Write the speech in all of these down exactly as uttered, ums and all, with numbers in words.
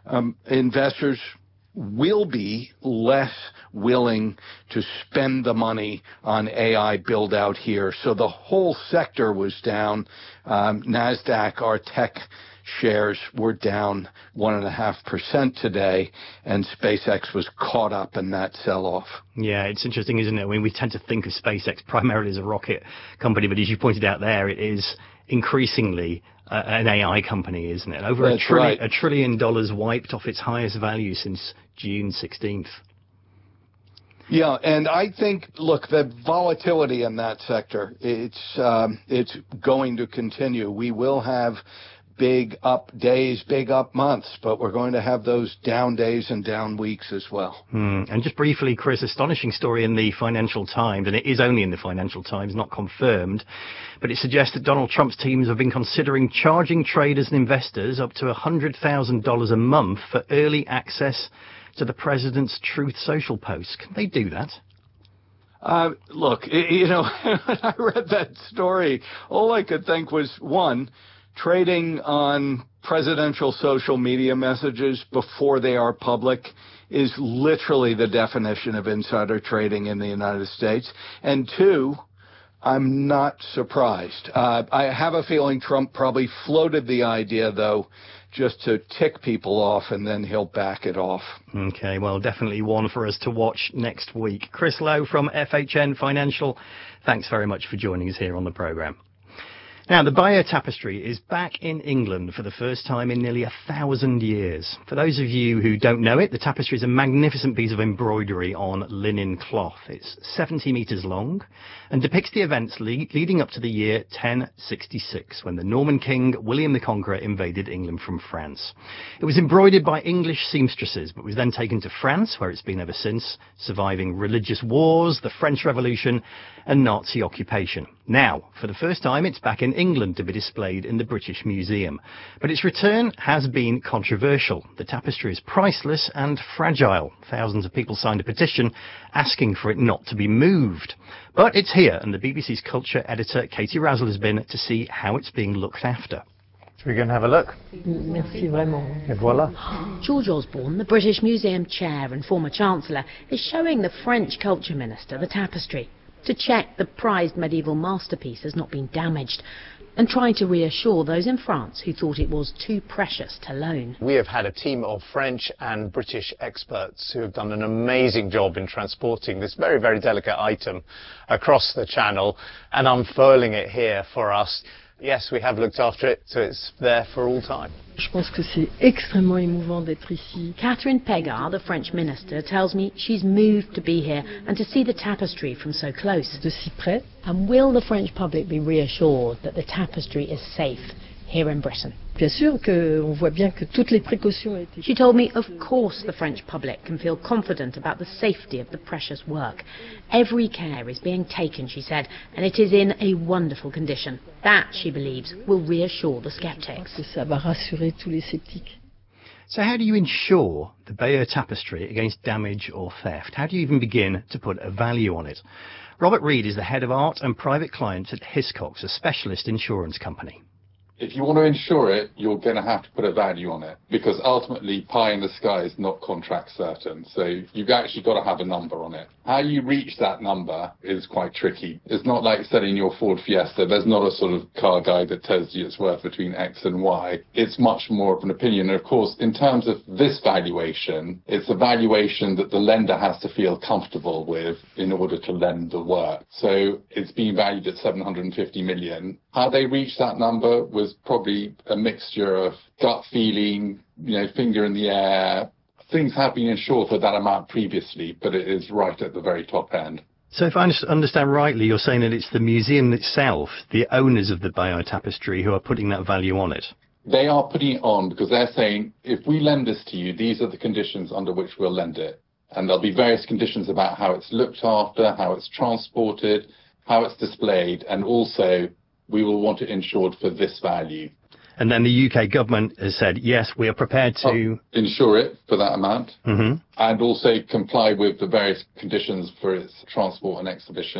um, investors will be less willing to spend the money on A I build out here. So the whole sector was down. Um, NASDAQ, our tech shares were down one and a half percent today, and SpaceX was caught up in that sell-off. Yeah, it's interesting, isn't it? I mean, we tend to think of SpaceX primarily as a rocket company, but as you pointed out there, it is increasingly uh, an A I company, isn't it? Over a, trilli- right. a trillion dollars wiped off its highest value since June sixteenth. Yeah, and I think, look, the volatility in that sector, it's um, it's going to continue. We will have big up days, big up months, but we're going to have those down days and down weeks as well. Hmm. And just briefly, Chris, astonishing story in the Financial Times, and it is only in the Financial Times, not confirmed, but it suggests that Donald Trump's teams have been considering charging traders and investors up to one hundred thousand dollars a month for early access to the president's Truth Social posts. Can they do that? Uh, look, you know, when I read that story, all I could think was, one, trading on presidential social media messages before they are public is literally the definition of insider trading in the United States. And two, I'm not surprised. Uh, I have a feeling Trump probably floated the idea, though, just to tick people off, and then he'll back it off. Okay, well, definitely one for us to watch next week. Chris Lowe from F H N Financial, thanks very much for joining us here on the programme. Now, the Bayeux Tapestry is back in England for the first time in nearly a thousand years. For those of you who don't know it, the tapestry is a magnificent piece of embroidery on linen cloth. It's seventy metres long and depicts the events le- leading up to the year ten sixty-six, when the Norman king William the Conqueror invaded England from France. It was embroidered by English seamstresses, but was then taken to France, where it's been ever since, surviving religious wars, the French Revolution, and Nazi occupation. Now, for the first time, it's back in England to be displayed in the British Museum. But its return has been controversial. The tapestry is priceless and fragile. Thousands of people signed a petition asking for it not to be moved. But it's here, and the B B C's culture editor, Katie Razzle, has been to see how it's being looked after. Should we go and have a look? Merci vraiment. Et voilà. George Osborne, the British Museum chair and former Chancellor, is showing the French Culture Minister the tapestry to check the prized medieval masterpiece has not been damaged, and trying to reassure those in France who thought it was too precious to loan. We have had a team of French and British experts who have done an amazing job in transporting this very, very delicate item across the channel and unfurling it here for us. Yes, we have looked after it, so it's there for all time. Je pense que c'est extrêmement émouvant d'être ici. Catherine Pégard, the French minister, tells me she's moved to be here and to see the tapestry from so close. De si près. And will the French public be reassured that the tapestry is safe here in Britain? Bien sûr qu'on voit bien que toutes les précautions ont été... She told me, of course, the French public can feel confident about the safety of the precious work. Every care is being taken, she said, and it is in a wonderful condition. That, she believes, will reassure the sceptics. Ça va rassurer tous les sceptiques. So how do you insure the Bayeux Tapestry against damage or theft? How do you even begin to put a value on it? Robert Reed is the head of art and private clients at Hiscox, a specialist insurance company. If you want to insure it, you're going to have to put a value on it, because ultimately pie in the sky is not contract certain. So you've actually got to have a number on it. How you reach that number is quite tricky. It's not like selling your Ford Fiesta. There's not a sort of car guide that tells you it's worth between X and Y. It's much more of an opinion. And of course, in terms of this valuation, it's a valuation that the lender has to feel comfortable with in order to lend the work. So it's being valued at seven hundred fifty million. How they reached that number was probably a mixture of gut feeling, you know, finger in the air. Things have been insured for that amount previously, but it is right at the very top end. So if I understand rightly, you're saying that it's the museum itself, the owners of the Bayeux Tapestry, who are putting that value on it? They are putting it on because they're saying, if we lend this to you, these are the conditions under which we'll lend it. And there'll be various conditions about how it's looked after, how it's transported, how it's displayed, and also we will want it insured for this value. And then the U K government has said, yes, we are prepared to... Oh, insure it for that amount, mm-hmm. and also comply with the various conditions for its transport and exhibition.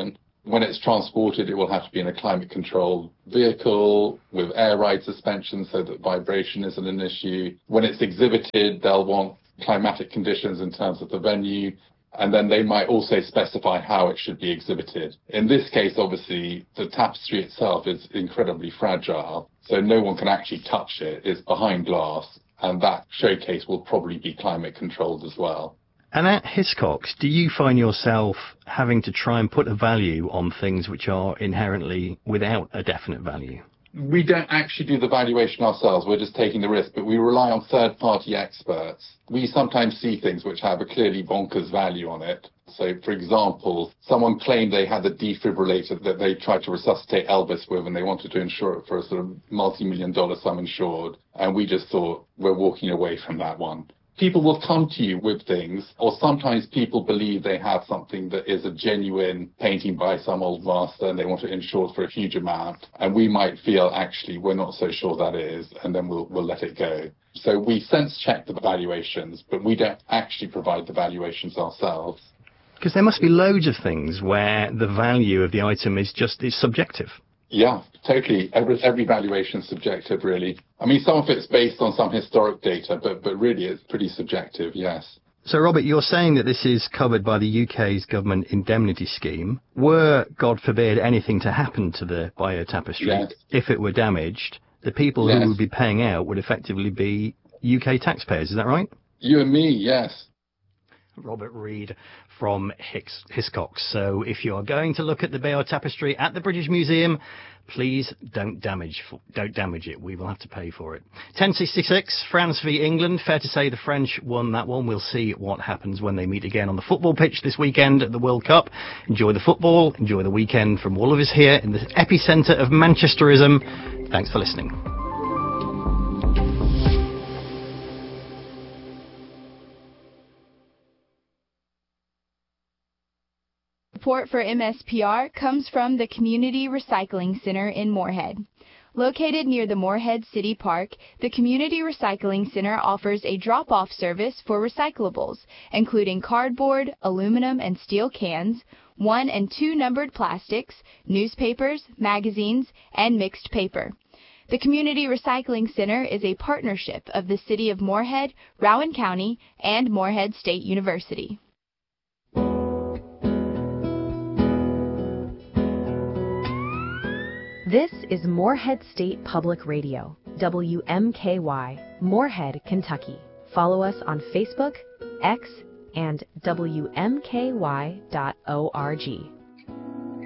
When it's transported, it will have to be in a climate-controlled vehicle with air ride suspension so that vibration isn't an issue. When it's exhibited, they'll want climatic conditions in terms of the venue, and then they might also specify how it should be exhibited. In this case, obviously, the tapestry itself is incredibly fragile, so no one can actually touch it. It's behind glass, and that showcase will probably be climate-controlled as well. And at Hiscox, do you find yourself having to try and put a value on things which are inherently without a definite value? We don't actually do the valuation ourselves. We're just taking the risk, but we rely on third-party experts. We sometimes see things which have a clearly bonkers value on it. So, for example, someone claimed they had a defibrillator that they tried to resuscitate Elvis with, and they wanted to insure it for a sort of multi-million dollar sum insured. And we just thought, we're walking away from that one. People will come to you with things, or sometimes people believe they have something that is a genuine painting by some old master and they want to insure it for a huge amount. And we might feel, actually, we're not so sure that is, and then we'll, we'll let it go. So we sense check the valuations, but we don't actually provide the valuations ourselves. Because there must be loads of things where the value of the item is just is subjective. Yeah, totally. Every, every valuation is subjective, really. I mean, some of it's based on some historic data, but, but really it's pretty subjective, yes. So, Robert, you're saying that this is covered by the U K's government indemnity scheme. Were, God forbid, anything to happen to the Bayeux Tapestry, yes. if it were damaged, the people yes. who would be paying out would effectively be U K taxpayers. Is that right? You and me, yes. Robert Reid from Hicks, Hiscox. So if you are going to look at the Bayeux Tapestry at the British Museum, please don't damage don't damage it. We will have to pay for it. ten sixty-six, France v England. Fair to say the French won that one. We'll see what happens when they meet again on the football pitch this weekend at the World Cup. Enjoy the football. Enjoy the weekend from all of us here in the epicentre of Manchesterism. Thanks for listening. Support for M S P R comes from the Community Recycling Center in Moorhead. Located near the Moorhead City Park, the Community Recycling Center offers a drop-off service for recyclables, including cardboard, aluminum and steel cans, one and two numbered plastics, newspapers, magazines, and mixed paper. The Community Recycling Center is a partnership of the City of Moorhead, Rowan County, and Moorhead State University. This is Moorhead State Public Radio, W M K Y, Moorhead, Kentucky. Follow us on Facebook, X, and W M K Y dot org.